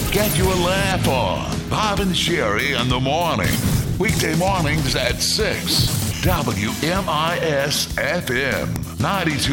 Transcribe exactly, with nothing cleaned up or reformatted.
get you a laugh on. Bob and Sherry in the morning. Weekday mornings at six. W M I S F M ninety-two.